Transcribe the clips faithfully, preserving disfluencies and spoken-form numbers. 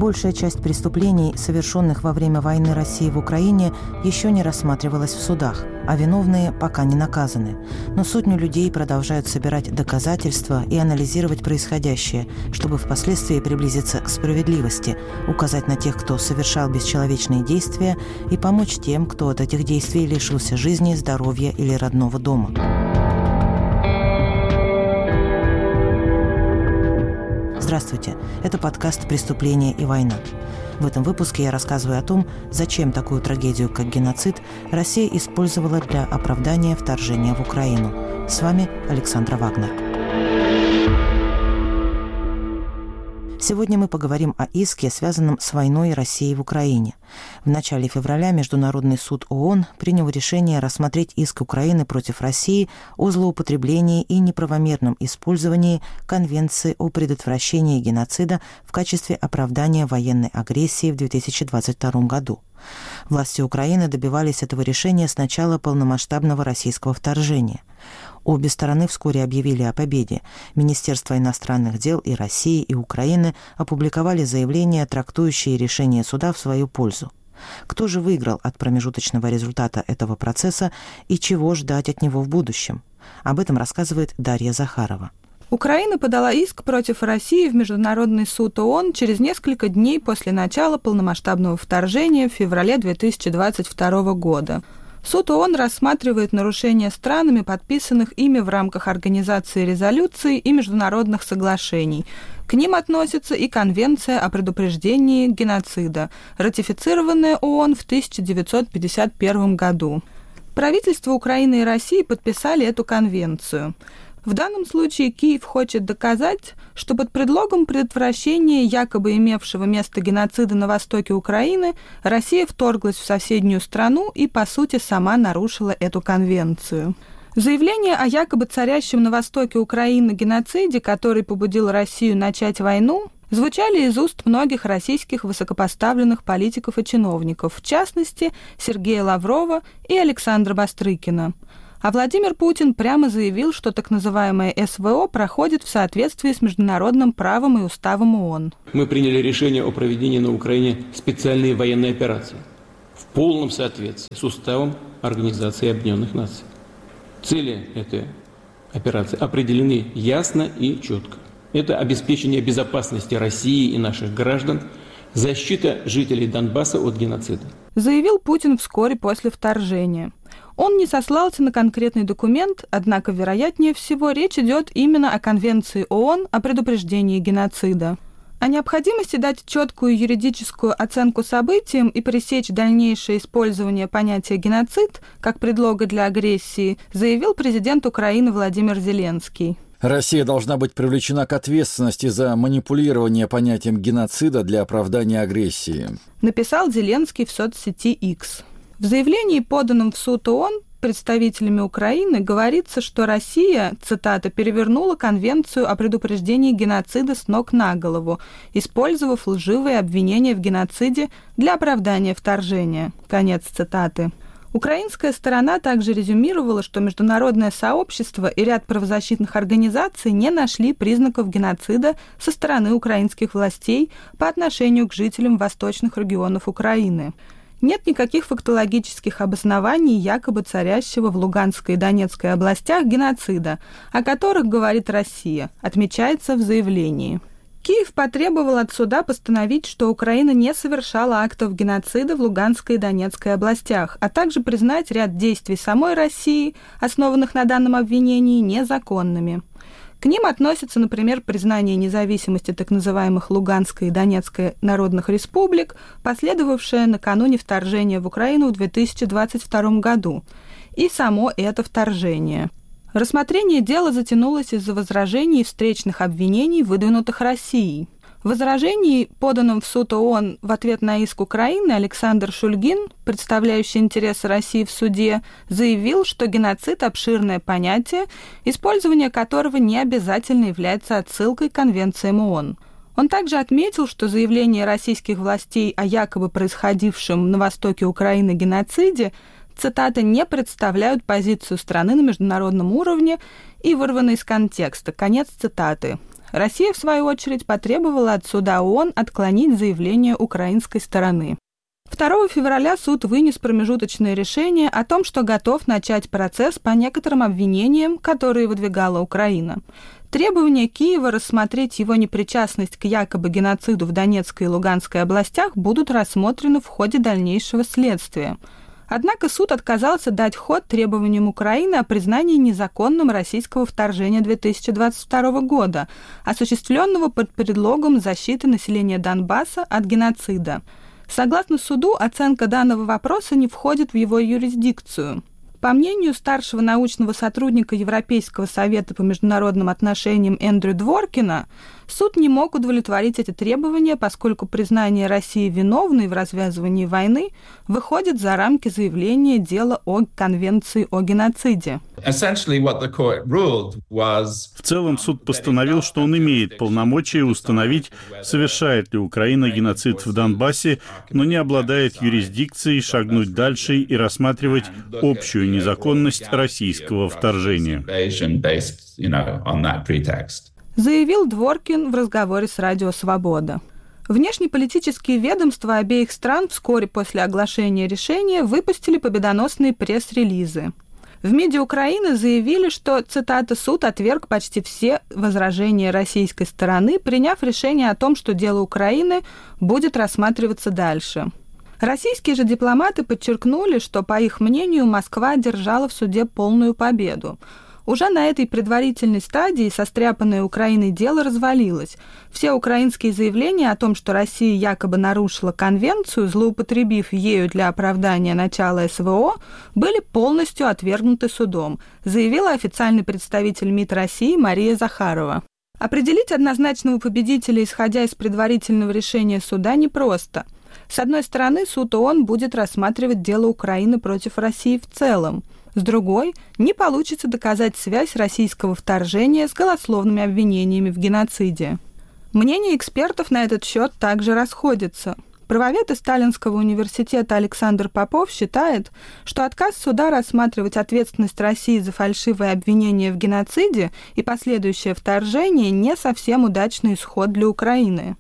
Большая часть преступлений, совершенных во время войны России в Украине, еще не рассматривалась в судах, а виновные пока не наказаны. Но сотни людей продолжают собирать доказательства и анализировать происходящее, чтобы впоследствии приблизиться к справедливости, указать на тех, кто совершал бесчеловечные действия, и помочь тем, кто от этих действий лишился жизни, здоровья или родного дома. Здравствуйте, это подкаст «Преступление и война». В этом выпуске я рассказываю о том, зачем такую трагедию, как геноцид, Россия использовала для оправдания вторжения в Украину. С вами Александра Вагнер. Сегодня мы поговорим о иске, связанном с войной России в Украине. В начале февраля Международный суд ООН принял решение рассмотреть иск Украины против России о злоупотреблении и неправомерном использовании Конвенции о предотвращении геноцида в качестве оправдания военной агрессии в две тысячи двадцать втором году. Власти Украины добивались этого решения с начала полномасштабного российского вторжения. Обе стороны вскоре объявили о победе. Министерство иностранных дел и России, и Украины опубликовали заявления, трактующие решение суда в свою пользу. Кто же выиграл от промежуточного результата этого процесса и чего ждать от него в будущем? Об этом рассказывает Дарья Захарова. Украина подала иск против России в Международный суд ООН через несколько дней после начала полномасштабного вторжения в феврале две тысячи двадцать второго года. Суд ООН рассматривает нарушения странами, подписанных ими в рамках организации резолюций и международных соглашений. К ним относится и Конвенция о предупреждении геноцида, ратифицированная ООН в тысяча девятьсот пятьдесят первом году. Правительства Украины и России подписали эту конвенцию. В данном случае Киев хочет доказать, что под предлогом предотвращения якобы имевшего место геноцида на востоке Украины Россия вторглась в соседнюю страну и, по сути, сама нарушила эту конвенцию. Заявление о якобы царящем на востоке Украины геноциде, который побудил Россию начать войну, звучали из уст многих российских высокопоставленных политиков и чиновников, в частности, Сергея Лаврова и Александра Бастрыкина. А Владимир Путин прямо заявил, что так называемое СВО проходит в соответствии с международным правом и уставом ООН. Мы приняли решение о проведении на Украине специальной военной операции в полном соответствии с уставом Организации Объединенных Наций. Цели этой операции определены ясно и четко. Это обеспечение безопасности России и наших граждан, защита жителей Донбасса от геноцида. Заявил Путин вскоре после вторжения. Он не сослался на конкретный документ, однако, вероятнее всего, речь идет именно о Конвенции ООН о предупреждении геноцида. О необходимости дать четкую юридическую оценку событиям и пресечь дальнейшее использование понятия «геноцид» как предлога для агрессии заявил президент Украины Владимир Зеленский. Россия должна быть привлечена к ответственности за манипулирование понятием геноцида для оправдания агрессии, написал Зеленский в соцсети X. В заявлении, поданном в суд ООН представителями Украины, говорится, что Россия, цитата, «перевернула Конвенцию о предупреждении геноцида с ног на голову, использовав лживые обвинения в геноциде для оправдания вторжения». Конец цитаты. Украинская сторона также резюмировала, что международное сообщество и ряд правозащитных организаций не нашли признаков геноцида со стороны украинских властей по отношению к жителям восточных регионов Украины. Нет никаких фактологических обоснований якобы царящего в Луганской и Донецкой областях геноцида, о которых говорит Россия, отмечается в заявлении. Киев потребовал от суда постановить, что Украина не совершала актов геноцида в Луганской и Донецкой областях, а также признать ряд действий самой России, основанных на данном обвинении, незаконными. К ним относятся, например, признание независимости так называемых Луганской и Донецкой народных республик, последовавшее накануне вторжения в Украину в две тысячи двадцать втором году, и само это вторжение. Рассмотрение дела затянулось из-за возражений и встречных обвинений, выдвинутых Россией. В возражении, поданном в суд ООН в ответ на иск Украины, Александр Шульгин, представляющий интересы России в суде, заявил, что геноцид – обширное понятие, использование которого не обязательно является отсылкой к конвенциям ООН. Он также отметил, что заявления российских властей о якобы происходившем на востоке Украины геноциде, цитата, «не представляют позицию страны на международном уровне и вырваны из контекста». Конец цитаты. Россия, в свою очередь, потребовала от суда ООН отклонить заявление украинской стороны. второго февраля суд вынес промежуточное решение о том, что готов начать процесс по некоторым обвинениям, которые выдвигала Украина. Требования Киева рассмотреть его непричастность к якобы геноциду в Донецкой и Луганской областях будут рассмотрены в ходе дальнейшего следствия. Однако суд отказался дать ход требованиям Украины о признании незаконным российского вторжения две тысячи двадцать второго года, осуществленного под предлогом защиты населения Донбасса от геноцида. Согласно суду, оценка данного вопроса не входит в его юрисдикцию. По мнению старшего научного сотрудника Европейского совета по международным отношениям Эндрю Дворкина, суд не мог удовлетворить эти требования, поскольку признание России виновной в развязывании войны выходит за рамки заявления дела о Конвенции о геноциде. В целом суд постановил, что он имеет полномочия установить, совершает ли Украина геноцид в Донбассе, но не обладает юрисдикцией шагнуть дальше и рассматривать общую незаконность российского вторжения. Заявил Дворкин в разговоре с Радио Свобода. Внешнеполитические ведомства обеих стран вскоре после оглашения решения выпустили победоносные пресс-релизы. В МИДе Украины заявили, что, цитата, «суд отверг почти все возражения российской стороны, приняв решение о том, что дело Украины будет рассматриваться дальше». Российские же дипломаты подчеркнули, что, по их мнению, Москва одержала в суде полную победу. Уже на этой предварительной стадии состряпанное Украиной дело развалилось. Все украинские заявления о том, что Россия якобы нарушила конвенцию, злоупотребив ею для оправдания начала СВО, были полностью отвергнуты судом, заявила официальный представитель МИД России Мария Захарова. Определить однозначного победителя, исходя из предварительного решения суда, непросто. С одной стороны, суд ООН будет рассматривать дело Украины против России в целом. С другой, не получится доказать связь российского вторжения с голословными обвинениями в геноциде. Мнения экспертов на этот счет также расходятся. Правовед из Сталинского университета Александр Попов считает, что отказ суда рассматривать ответственность России за фальшивые обвинения в геноциде и последующее вторжение не совсем удачный исход для Украины.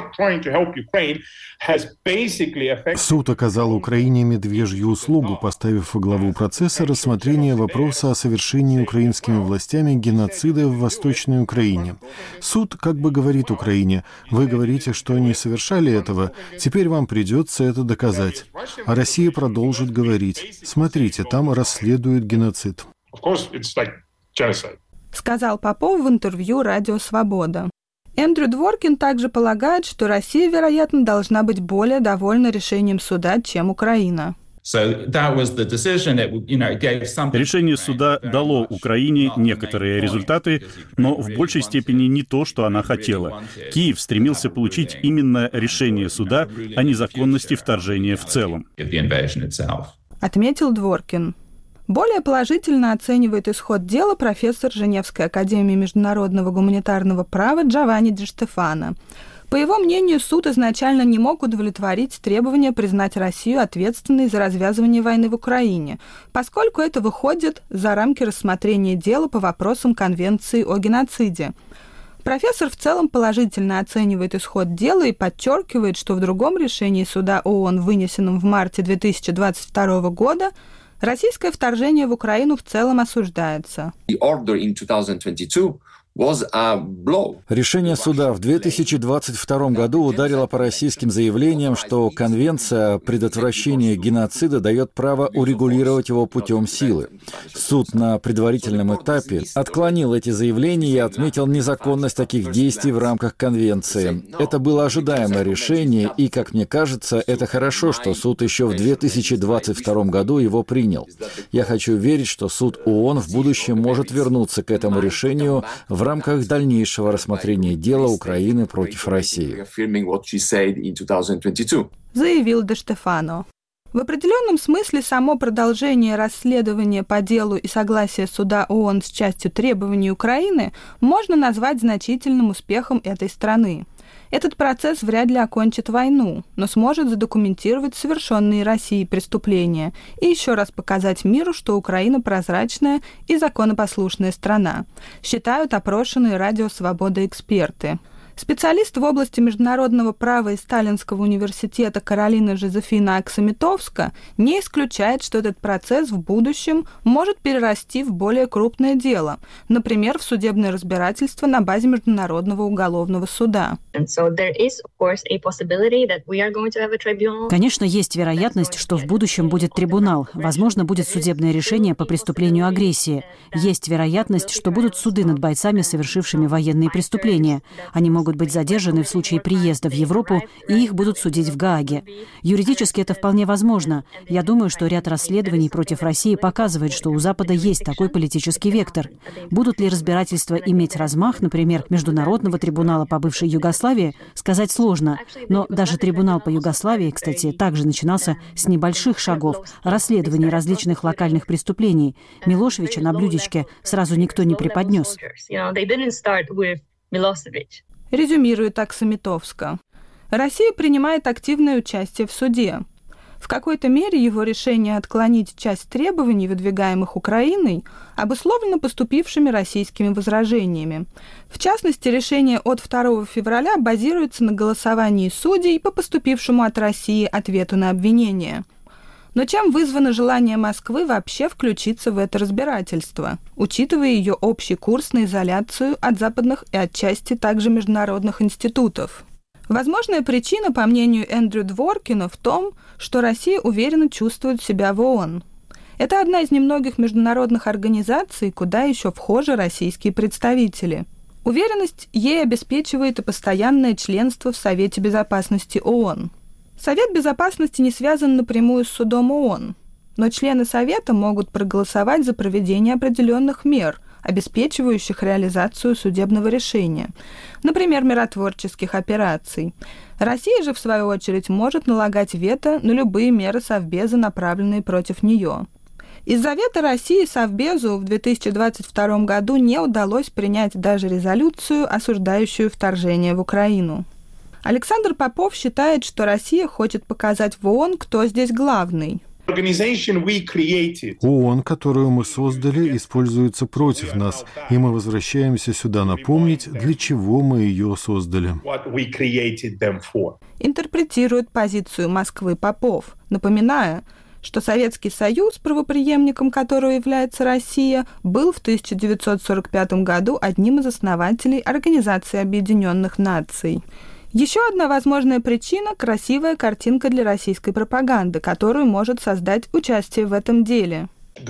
Суд оказал Украине медвежью услугу, поставив во главу процесса рассмотрение вопроса о совершении украинскими властями геноцида в Восточной Украине. Суд как бы говорит Украине: вы говорите, что не совершали этого, теперь вам придется это доказать. А Россия продолжит говорить: смотрите, там расследуют геноцид. Сказал Попов в интервью «Радио Свобода». Эндрю Дворкин также полагает, что Россия, вероятно, должна быть более довольна решением суда, чем Украина. Решение суда дало Украине некоторые результаты, но в большей степени не то, что она хотела. Киев стремился получить именно решение суда о незаконности вторжения в целом. Отметил Дворкин. Более положительно оценивает исход дела профессор Женевской академии международного гуманитарного права Джованни Ди Штефано. По его мнению, суд изначально не мог удовлетворить требования признать Россию ответственной за развязывание войны в Украине, поскольку это выходит за рамки рассмотрения дела по вопросам Конвенции о геноциде. Профессор в целом положительно оценивает исход дела и подчеркивает, что в другом решении суда ООН, вынесенном в марте две тысячи двадцать второго года, российское вторжение в Украину в целом осуждается. Решение суда в две тысячи двадцать втором году ударило по российским заявлениям, что Конвенция о предотвращении геноцида дает право урегулировать его путем силы. Суд на предварительном этапе отклонил эти заявления и отметил незаконность таких действий в рамках Конвенции. Это было ожидаемое решение, и, как мне кажется, это хорошо, что суд еще в две тысячи двадцать втором году его принял. Я хочу верить, что суд ООН в будущем может вернуться к этому решению в в рамках дальнейшего рассмотрения дела Украины против России. Заявил Ди Штефано. В определенном смысле само продолжение расследования по делу и согласие суда ООН с частью требований Украины можно назвать значительным успехом этой страны. Этот процесс вряд ли окончит войну, но сможет задокументировать совершенные Россией преступления и еще раз показать миру, что Украина прозрачная и законопослушная страна, считают опрошенные Радио Свобода эксперты. Специалист в области международного права из Сталинского университета Каролина Жозефина Аксаметовска не исключает, что этот процесс в будущем может перерасти в более крупное дело, например, в судебное разбирательство на базе Международного уголовного суда. Конечно, есть вероятность, что в будущем будет трибунал, возможно, будет судебное решение по преступлению агрессии. Есть вероятность, что будут суды над бойцами, совершившими военные преступления. Они могут быть задержаны в случае приезда в Европу, и их будут судить в Гааге. Юридически это вполне возможно. Я думаю, что ряд расследований против России показывает, что у Запада есть такой политический вектор. Будут ли разбирательства иметь размах, например, Международного трибунала по бывшей Югославии, сказать сложно. Но даже трибунал по Югославии, кстати, также начинался с небольших шагов, расследований различных локальных преступлений. Милошевича на блюдечке сразу никто не преподнес. Резюмирует Аксаметовска. Россия принимает активное участие в суде. В какой-то мере его решение отклонить часть требований, выдвигаемых Украиной, обусловлено поступившими российскими возражениями. В частности, решение от второго февраля базируется на голосовании судей по поступившему от России ответу на обвинение. Но чем вызвано желание Москвы вообще включиться в это разбирательство, учитывая ее общий курс на изоляцию от западных и отчасти также международных институтов? Возможная причина, по мнению Эндрю Дворкина, в том, что Россия уверенно чувствует себя в ООН. Это одна из немногих международных организаций, куда еще вхожи российские представители. Уверенность ей обеспечивает и постоянное членство в Совете Безопасности ООН. Совет Безопасности не связан напрямую с судом ООН, но члены Совета могут проголосовать за проведение определенных мер, обеспечивающих реализацию судебного решения, например, миротворческих операций. Россия же, в свою очередь, может налагать вето на любые меры Совбеза, направленные против нее. Из-за вето России Совбезу в две тысячи двадцать втором году не удалось принять даже резолюцию, осуждающую вторжение в Украину. Александр Попов считает, что Россия хочет показать в ООН, кто здесь главный. ООН, которую мы создали, используется против нас, и мы возвращаемся сюда напомнить, для чего мы ее создали. Интерпретирует позицию Москвы Попов, напоминая, что Советский Союз, правопреемником которого является Россия, был в тысяча девятьсот сорок пятом году одним из основателей Организации Объединенных Наций. Еще одна возможная причина – красивая картинка для российской пропаганды, которую может создать участие в этом деле.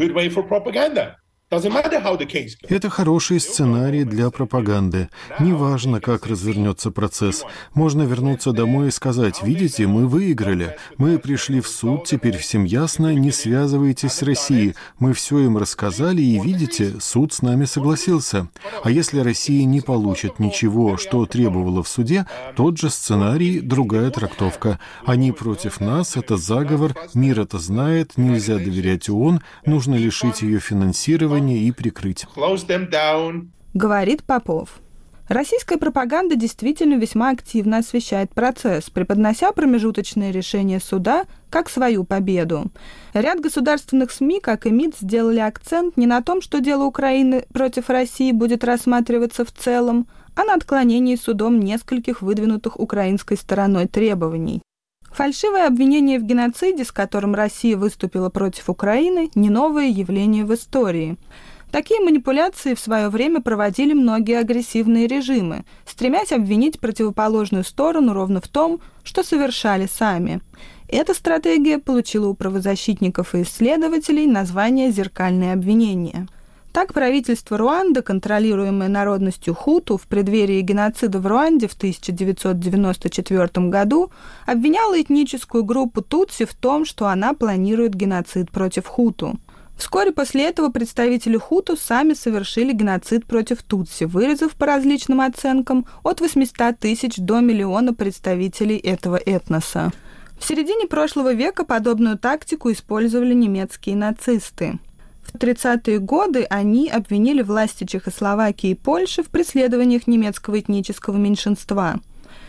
Это хороший сценарий для пропаганды. Неважно, как развернется процесс. Можно вернуться домой и сказать: видите, мы выиграли. Мы пришли в суд, теперь всем ясно, не связывайтесь с Россией. Мы все им рассказали, и видите, суд с нами согласился. А если Россия не получит ничего, что требовала в суде, тот же сценарий, другая трактовка. Они против нас, это заговор, мир это знает, нельзя доверять ООН, нужно лишить ее финансирования и прикрыть. Говорит Попов. Российская пропаганда действительно весьма активно освещает процесс, преподнося промежуточное решение суда как свою победу. Ряд государственных СМИ, как и МИД, сделали акцент не на том, что дело Украины против России будет рассматриваться в целом, а на отклонении судом нескольких выдвинутых украинской стороной требований. Фальшивое обвинение в геноциде, с которым Россия выступила против Украины, не новое явление в истории. Такие манипуляции в свое время проводили многие агрессивные режимы, стремясь обвинить противоположную сторону ровно в том, что совершали сами. Эта стратегия получила у правозащитников и исследователей название «зеркальное обвинение». Так, правительство Руанды, контролируемое народностью хуту, в преддверии геноцида в Руанде в тысяча девятьсот девяносто четвёртом году обвиняло этническую группу тутси в том, что она планирует геноцид против хуту. Вскоре после этого представители хуту сами совершили геноцид против тутси, вырезав по различным оценкам от восьмисот тысяч до миллиона представителей этого этноса. В середине прошлого века подобную тактику использовали немецкие нацисты. В тридцатые годы они обвинили власти Чехословакии и Польши в преследованиях немецкого этнического меньшинства.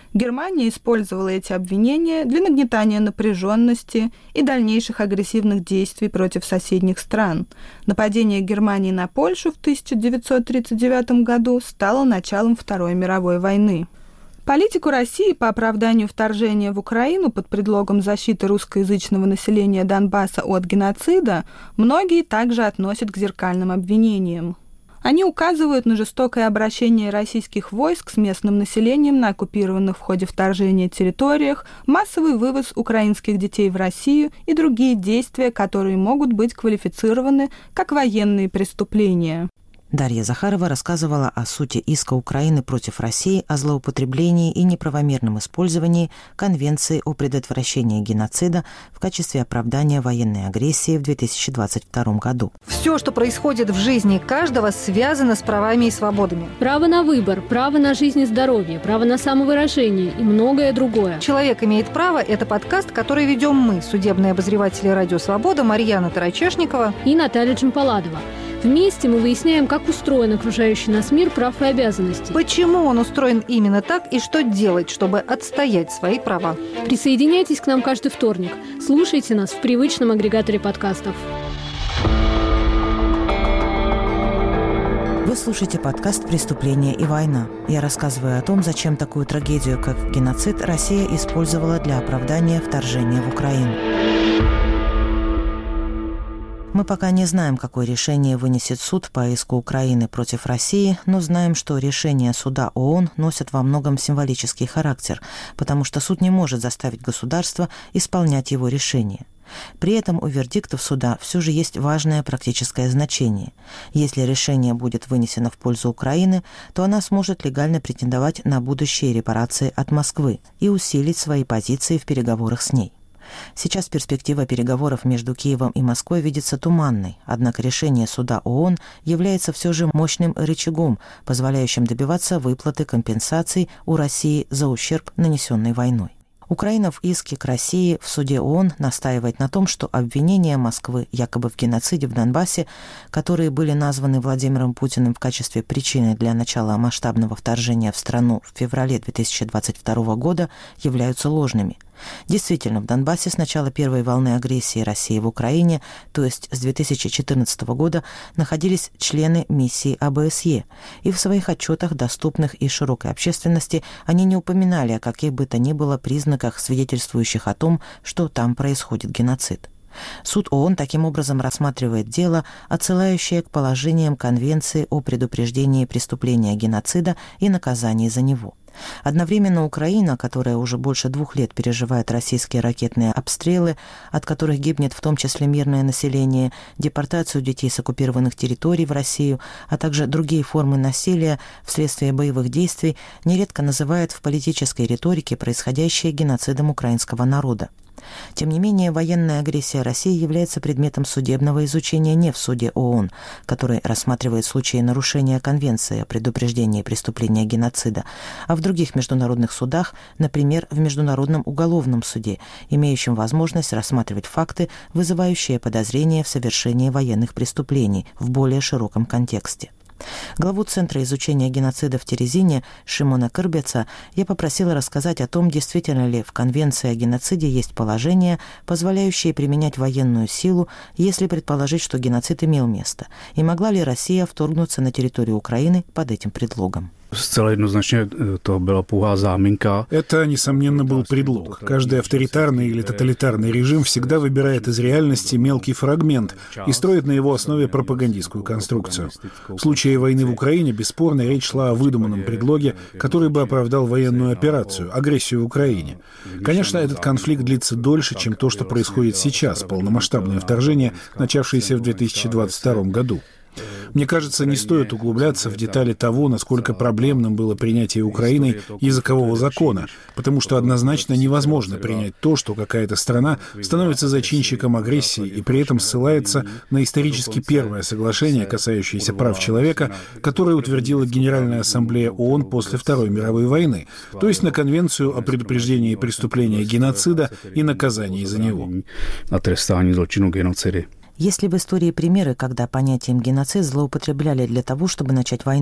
Германия использовала эти обвинения для нагнетания напряженности и дальнейших агрессивных действий против соседних стран. Нападение Германии на Польшу в тысяча девятьсот тридцать девятом году стало началом Второй мировой войны. Политику России по оправданию вторжения в Украину под предлогом защиты русскоязычного населения Донбасса от геноцида многие также относят к зеркальным обвинениям. Они указывают на жестокое обращение российских войск с местным населением на оккупированных в ходе вторжения территориях, массовый вывоз украинских детей в Россию и другие действия, которые могут быть квалифицированы как военные преступления. Дарья Захарова рассказывала о сути иска Украины против России о злоупотреблении и неправомерном использовании Конвенции о предотвращении геноцида в качестве оправдания военной агрессии в две тысячи двадцать втором году. Все, что происходит в жизни каждого, связано с правами и свободами. Право на выбор, право на жизнь и здоровье, право на самовыражение и многое другое. «Человек имеет право» – это подкаст, который ведем мы, судебные обозреватели «Радио Свобода» Марьяна Тарачешникова и Наталья Джампаладова. Вместе мы выясняем, как устроен окружающий нас мир прав и обязанностей. Почему он устроен именно так и что делать, чтобы отстоять свои права. Присоединяйтесь к нам каждый вторник. Слушайте нас в привычном агрегаторе подкастов. Вы слушаете подкаст «Преступление и война». Я рассказываю о том, зачем такую трагедию, как геноцид, Россия использовала для оправдания вторжения в Украину. Мы пока не знаем, какое решение вынесет суд по иску Украины против России, но знаем, что решения суда ООН носят во многом символический характер, потому что суд не может заставить государство исполнять его решение. При этом у вердиктов суда все же есть важное практическое значение. Если решение будет вынесено в пользу Украины, то она сможет легально претендовать на будущие репарации от Москвы и усилить свои позиции в переговорах с ней. Сейчас перспектива переговоров между Киевом и Москвой видится туманной, однако решение суда ООН является все же мощным рычагом, позволяющим добиваться выплаты компенсаций у России за ущерб, нанесенный войной. Украина в иске к России в суде ООН настаивает на том, что обвинения Москвы якобы в геноциде в Донбассе, которые были названы Владимиром Путиным в качестве причины для начала масштабного вторжения в страну в феврале две тысячи двадцать второго года, являются ложными. Действительно, в Донбассе с начала первой волны агрессии России в Украине, то есть с две тысячи четырнадцатого года, находились члены миссии ОБСЕ, и в своих отчетах, доступных и широкой общественности, они не упоминали о каких бы то ни было признаках, свидетельствующих о том, что там происходит геноцид. Суд ООН таким образом рассматривает дело, отсылающее к положениям Конвенции о предупреждении преступления геноцида и наказании за него. Одновременно Украина, которая уже больше двух лет переживает российские ракетные обстрелы, от которых гибнет в том числе мирное население, депортацию детей с оккупированных территорий в Россию, а также другие формы насилия вследствие боевых действий, нередко называет в политической риторике происходящее геноцидом украинского народа. Тем не менее, военная агрессия России является предметом судебного изучения не в суде ООН, который рассматривает случаи нарушения Конвенции о предупреждении преступления геноцида, а в других международных судах, например, в Международном уголовном суде, имеющем возможность рассматривать факты, вызывающие подозрения в совершении военных преступлений в более широком контексте. Главу Центра изучения геноцида в Терезине Шимона Кырбеца я попросила рассказать о том, действительно ли в Конвенции о геноциде есть положения, позволяющие применять военную силу, если предположить, что геноцид имел место, и могла ли Россия вторгнуться на территорию Украины под этим предлогом. Зcela jednoznačně to byla pouhá záminka. Это, несомненно, был предлог. Каждый авторитарный или тоталитарный режим всегда выбирает из реальности мелкий фрагмент и строит на его основе пропагандистскую конструкцию. В случае войны в Украине, бесспорно, речь шла о выдуманном предлоге, который бы оправдал военную операцию, агрессию в Украине. Конечно, этот конфликт длится дольше, чем то, что происходит сейчас, полномасштабное вторжение, начавшееся в две тысячи двадцать втором году. Мне кажется, не стоит углубляться в детали того, насколько проблемным было принятие Украиной языкового закона, потому что однозначно невозможно принять то, что какая-то страна становится зачинщиком агрессии и при этом ссылается на исторически первое соглашение, касающееся прав человека, которое утвердила Генеральная ассамблея ООН после Второй мировой войны, то есть на Конвенцию о предупреждении преступления геноцида и наказании за него. Есть ли в истории примеры, когда понятием геноцид злоупотребляли для того, чтобы начать войну?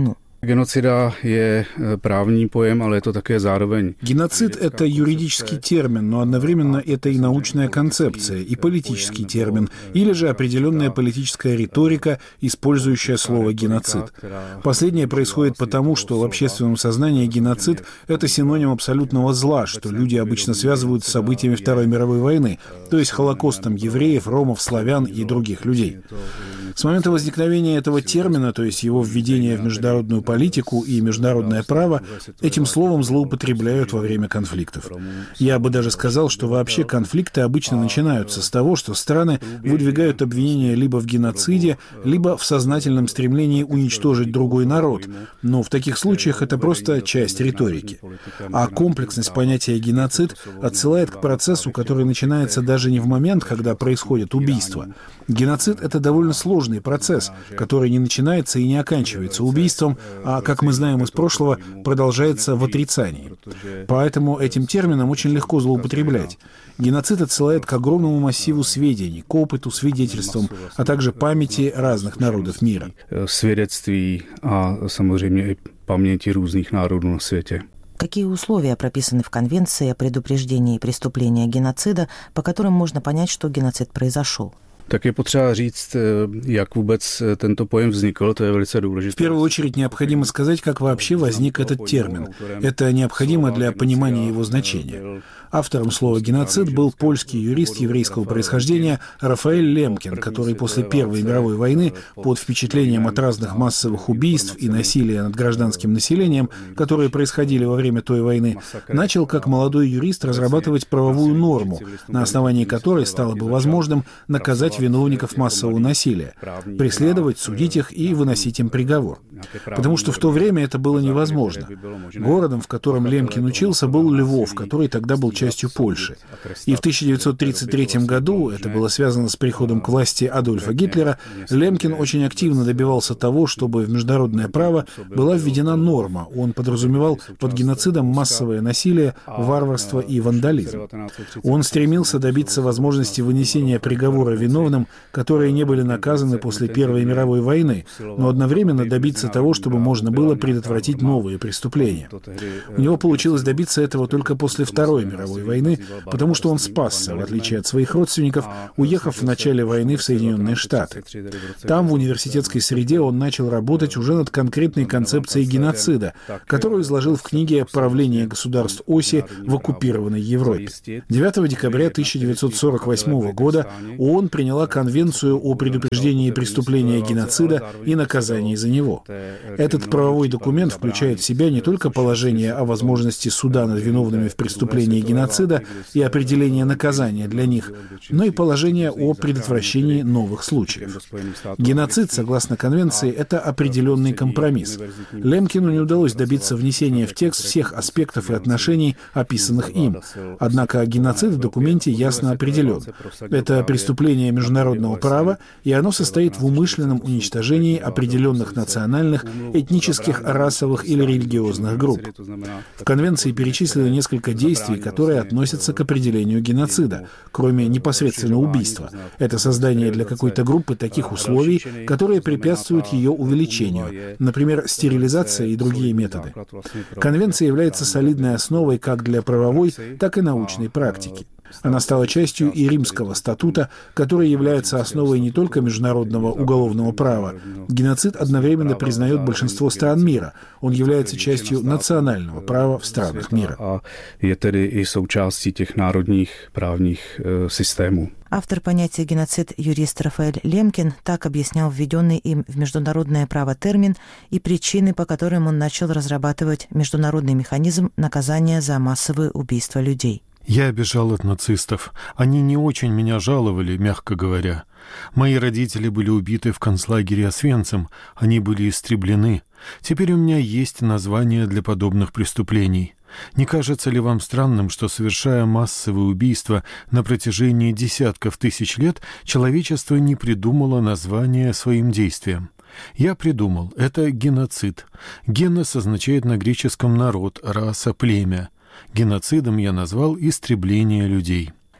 Геноцида je právní pojem, ale je to také zároveň. Геноцид — это юридический термин, но одновременно это и научная концепция, и политический термин, или же определенная политическая риторика, использующая слово «геноцид». Последнее происходит потому, что в общественном сознании геноцид — это синоним абсолютного зла, что люди обычно связывают с событиями Второй мировой войны, то есть Холокостом евреев, ромов, славян и других людей. С момента возникновения этого термина, то есть его введения в международную политику и международное право, этим словом злоупотребляют во время конфликтов. Я бы даже сказал, что вообще конфликты обычно начинаются с того, что страны выдвигают обвинения либо в геноциде, либо в сознательном стремлении уничтожить другой народ. Но в таких случаях это просто часть риторики. А комплексность понятия «геноцид» отсылает к процессу, который начинается даже не в момент, когда происходит убийство. Геноцид — это довольно сложный процесс, который не начинается и не оканчивается убийством, а, как мы знаем из прошлого, продолжается в отрицании. Поэтому этим термином очень легко злоупотреблять. Геноцид отсылает к огромному массиву сведений, к опыту, свидетельствам, а также памяти разных народов мира. Свидетельствий, а, samozřejmě, и памяти разных народов на свете. Какие условия прописаны в Конвенции о предупреждении преступления геноцида, по которым можно понять, что геноцид произошел? Tak je potřeba říct, jak vůbec tento pojem vznikl, to je velice důležité. В первую очередь необходимо сказать, как вообще возник этот термин. Это необходимо для понимания его значения. Автором слова «геноцид» был польский юрист еврейского происхождения Рафаэль Лемкин, который после Первой мировой войны под впечатлением от разных массовых убийств и насилия над гражданским населением, которые происходили во время той войны, начал как молодой юрист разрабатывать правовую норму, на основании которой стало бы возможным наказать виновников массового насилия, преследовать, судить их и выносить им приговор. Потому что в то время это было невозможно. Городом, в котором Лемкин учился, был Львов, который тогда был частью Польши. И в тысяча девятьсот тридцать третьем году, это было связано с приходом к власти Адольфа Гитлера, Лемкин очень активно добивался того, чтобы в международное право была введена норма. Он подразумевал под геноцидом массовое насилие, варварство и вандализм. Он стремился добиться возможности вынесения приговора виновным, которые не были наказаны после Первой мировой войны, но одновременно добиться того, чтобы можно было предотвратить новые преступления. У него получилось добиться этого только после Второй мировой войны, потому что он спасся, в отличие от своих родственников, уехав в начале войны в Соединенные Штаты. Там, в университетской среде, он начал работать уже над конкретной концепцией геноцида, которую изложил в книге «Правление государств оси в оккупированной Европе». девятого декабря тысяча девятьсот сорок восьмого года ООН приняла Конвенцию о предупреждении преступления геноцида и наказании за него. Этот правовой документ включает в себя не только положение о возможности суда над виновными в преступлении геноцида и определение наказания для них, но и положение о предотвращении новых случаев. Геноцид, согласно Конвенции, это определенный компромисс. Лемкину не удалось добиться внесения в текст всех аспектов и отношений, описанных им. Однако геноцид в документе ясно определен. Это преступление международного права, и оно состоит в умышленном уничтожении определенных национальных, этнических, расовых или религиозных групп. В Конвенции перечислены несколько действий, которые относятся к определению геноцида, кроме непосредственного убийства. Это создание для какой-то группы таких условий, которые препятствуют ее увеличению, например, стерилизация и другие методы. Конвенция является солидной основой как для правовой, так и научной практики. Она стала частью и Римского статута, который является основой не только международного уголовного права. Геноцид одновременно признает большинство стран мира. Он является частью национального права в странах мира. Je tedy i součástí těch národních právních systémů. Автор понятия «геноцид» юрист Рафаэль Лемкин так объяснял введенный им в международное право термин и причины, по которым он начал разрабатывать международный механизм наказания за массовые убийства людей. Я бежал от нацистов. Они не очень меня жаловали, мягко говоря. Мои родители были убиты в концлагере Освенцим. Они были истреблены. Теперь у меня есть название для подобных преступлений. Не кажется ли вам странным, что, совершая массовые убийства на протяжении десятков тысяч лет, человечество не придумало название своим действиям? Я придумал. Это геноцид. Генос означает на греческом народ, раса, племя. Геноцидом я назвал истребление людей.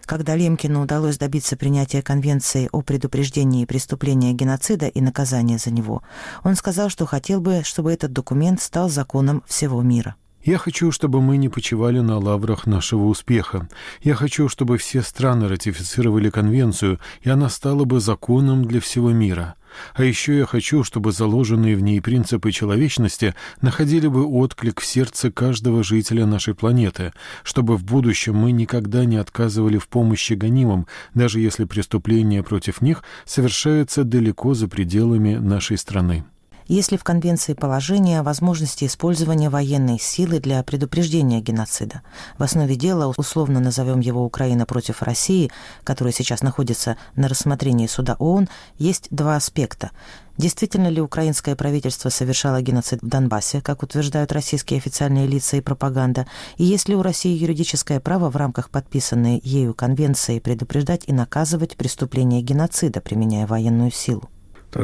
Когда Лемкину удалось добиться принятия Конвенции о предупреждении преступления геноцида и наказания за него, он сказал, что хотел бы, чтобы этот документ стал законом всего мира. Я хочу, чтобы мы не почивали на лаврах нашего успеха. Я хочу, чтобы все страны ратифицировали конвенцию, и она стала бы законом для всего мира. А еще я хочу, чтобы заложенные в ней принципы человечности находили бы отклик в сердце каждого жителя нашей планеты, чтобы в будущем мы никогда не отказывали в помощи гонимым, даже если преступление против них совершается далеко за пределами нашей страны. Есть ли в Конвенции положение о возможности использования военной силы для предупреждения геноцида? В основе дела, условно назовем его «Украина против России», которое сейчас находится на рассмотрении суда ООН, есть два аспекта. Действительно ли украинское правительство совершало геноцид в Донбассе, как утверждают российские официальные лица и пропаганда? И есть ли у России юридическое право в рамках подписанной ею Конвенции предупреждать и наказывать преступления геноцида, применяя военную силу? Я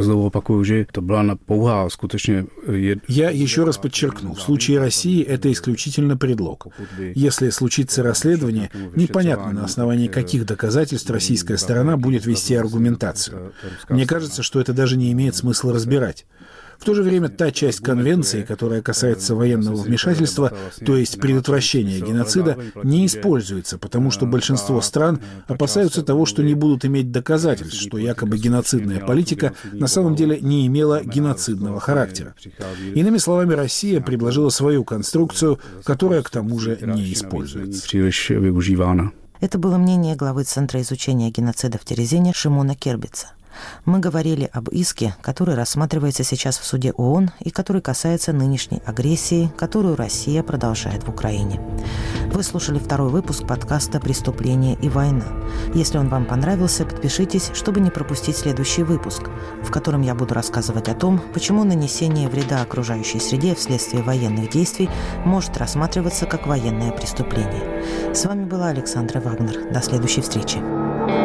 еще раз подчеркну, в случае России это исключительно предлог. Если случится расследование, непонятно, на основании каких доказательств российская сторона будет вести аргументацию. Мне кажется, что это даже не имеет смысла разбирать. В то же время та часть Конвенции, которая касается военного вмешательства, то есть предотвращения геноцида, не используется, потому что большинство стран опасаются того, что не будут иметь доказательств, что якобы геноцидная политика на самом деле не имела геноцидного характера. Иными словами, Россия предложила свою конструкцию, которая к тому же не используется. Это было мнение главы Центра изучения геноцида в Терезине Шимона Кербица. Мы говорили об иске, который рассматривается сейчас в суде ООН и который касается нынешней агрессии, которую Россия продолжает в Украине. Вы слушали второй выпуск подкаста «Преступление и война». Если он вам понравился, подпишитесь, чтобы не пропустить следующий выпуск, в котором я буду рассказывать о том, почему нанесение вреда окружающей среде вследствие военных действий может рассматриваться как военное преступление. С вами была Александра Вагнер. До следующей встречи.